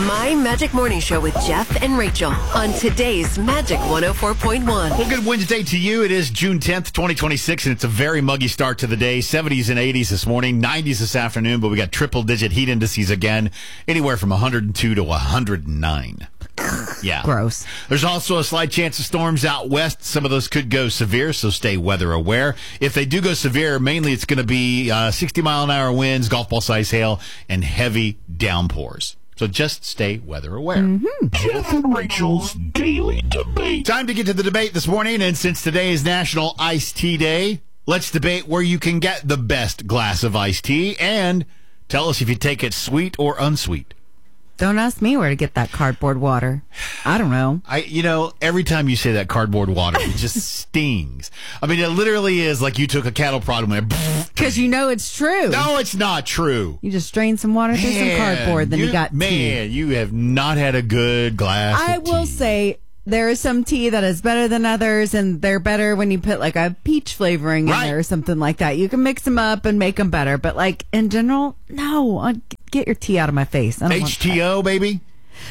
My Magic Morning Show with Jeff and Rachel on today's Magic 104.1. Well, good Wednesday to you. It is June 10th, 2026, and it's a very muggy start to the day. 70s and 80s this morning, 90s this afternoon, but we got triple-digit heat indices again, anywhere from 102 to 109. Yeah. Gross. There's also a slight chance of storms out west. Some of those could go severe, so stay weather aware. If they do go severe, mainly it's going to be 60-mile-an-hour winds, golf ball-size hail, and heavy downpours. So just stay weather aware. Mm-hmm. Jeff and Rachel's Daily Debate. Time to get to the debate this morning, and since today is National Iced Tea Day, let's debate where you can get the best glass of iced tea, and tell us if you take it sweet or unsweet. Don't ask me where to get that cardboard water. I don't know. Every time you say that cardboard water, it just stings. I mean, it literally is like you took a cattle prod and went... Because you know it's true. No, it's not true. You just strained some water through some cardboard, then you got tea. Man, you have not had a good glass I of tea. will say there is some tea that is better than others, and they're better when you put like a peach flavoring in there or something like that. You can mix them up and make them better, but like in general, no. Get your tea out of my face. I don't want HTO, baby?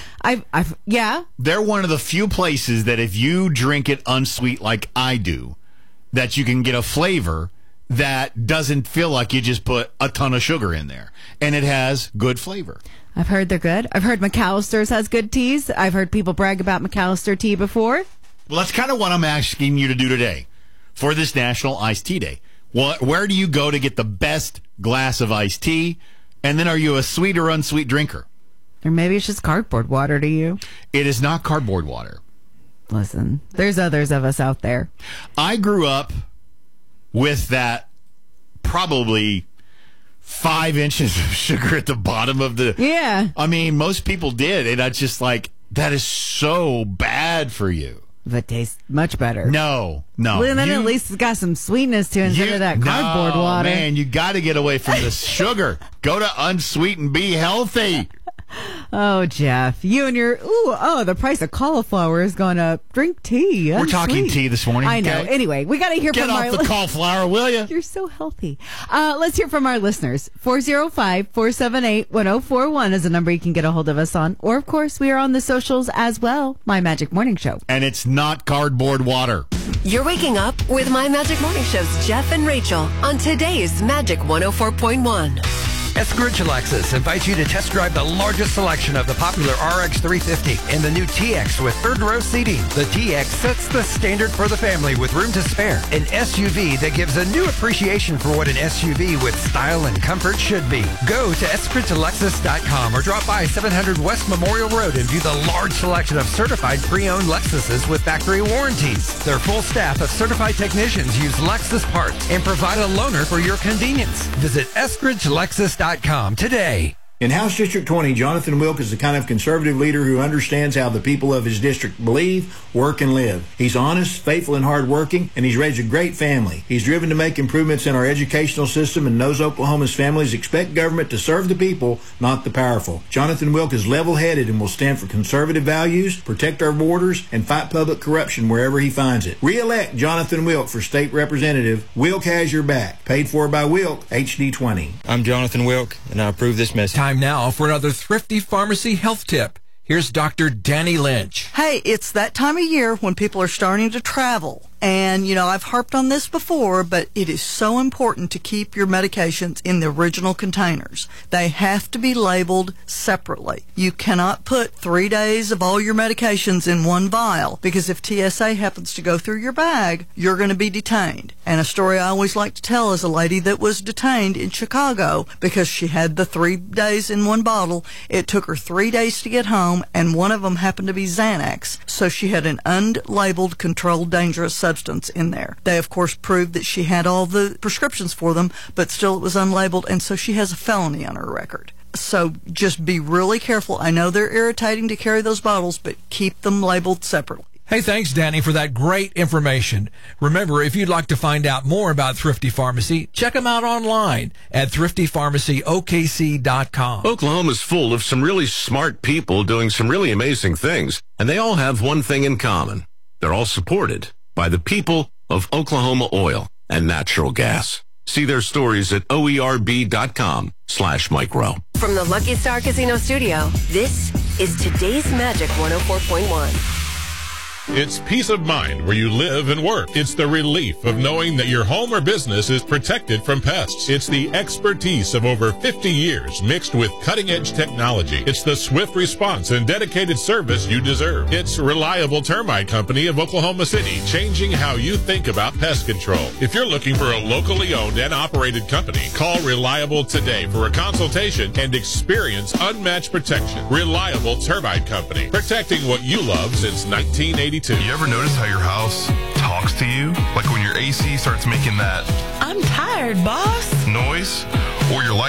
Yeah. They're one of the few places that if you drink it unsweet like I do, that you can get a flavor that doesn't feel like you just put a ton of sugar in there. And it has good flavor. I've heard they're good. I've heard McAllister's has good teas. I've heard people brag about McAllister tea before. Well, that's kind of what I'm asking you to do today for this National Iced Tea Day. Where do you go to get the best glass of iced tea? And then are you a sweet or unsweet drinker? Or maybe it's just cardboard water to you. It is not cardboard water. Listen, there's others of us out there. I grew up with that probably 5 inches of sugar at the bottom of the... Yeah. I mean, most people did. And I just like, that is so bad for you. But it tastes much better. No. Well, then at least it's got some sweetness to it instead of that cardboard water. Man, you got to get away from the sugar. Go to unsweet and be healthy. Oh, Jeff, you and your the price of cauliflower is going up. Drink tea. We're talking tea this morning. I know. Okay? Anyway, we got to hear from our... Get off the cauliflower, will you? You're so healthy. Let's hear from our listeners. 405-478-1041 is a number you can get a hold of us on. Or, of course, we are on the socials as well. My Magic Morning Show. And it's not cardboard water. You're waking up with My Magic Morning Show's Jeff and Rachel on today's Magic 104.1. Eskridge Lexus invites you to test drive the largest selection of the popular RX 350 and the new TX with third-row seating. The TX sets the standard for the family with room to spare. An SUV that gives a new appreciation for what an SUV with style and comfort should be. Go to eskridgelexus.com or drop by 700 West Memorial Road and view the large selection of certified pre-owned Lexuses with factory warranties. Their full staff of certified technicians use Lexus parts and provide a loaner for your convenience. Visit eskridgelexus.com today. In House District 20, Jonathan Wilk is the kind of conservative leader who understands how the people of his district believe, work, and live. He's honest, faithful, and hardworking, and he's raised a great family. He's driven to make improvements in our educational system and knows Oklahoma's families expect government to serve the people, not the powerful. Jonathan Wilk is level-headed and will stand for conservative values, protect our borders, and fight public corruption wherever he finds it. Re-elect Jonathan Wilk for state representative. Wilk has your back. Paid for by Wilk, HD20. I'm Jonathan Wilk, and I approve this message. Time now for another Thrifty Pharmacy health tip. Here's Dr. Danny Lynch. Hey, it's that time of year when people are starting to travel. And, I've harped on this before, but it is so important to keep your medications in the original containers. They have to be labeled separately. You cannot put 3 days of all your medications in one vial, because if TSA happens to go through your bag, you're going to be detained. And a story I always like to tell is a lady that was detained in Chicago because she had the 3 days in one bottle. It took her 3 days to get home, and one of them happened to be Xanax. So she had an unlabeled, controlled, dangerous substance in there. They, of course, proved that she had all the prescriptions for them, but still it was unlabeled, and so she has a felony on her record. So just be really careful. I know they're irritating to carry those bottles, but keep them labeled separately. Hey, thanks, Danny, for that great information. Remember, if you'd like to find out more about Thrifty Pharmacy, check them out online at thriftypharmacyokc.com. Oklahoma's full of some really smart people doing some really amazing things, and they all have one thing in common. They're all supported by the people of Oklahoma Oil and Natural Gas. See their stories at oerb.com/micro. From the Lucky Star Casino Studio, this is today's Magic 104.1. It's peace of mind where you live and work. It's the relief of knowing that your home or business is protected from pests. It's the expertise of over 50 years mixed with cutting-edge technology. It's the swift response and dedicated service you deserve. It's Reliable Termite Company of Oklahoma City, changing how you think about pest control. If you're looking for a locally owned and operated company, call Reliable today for a consultation and experience unmatched protection. Reliable Termite Company, protecting what you love since 1982. You ever notice how your house talks to you? Like when your AC starts making that "I'm tired, boss" noise, or your light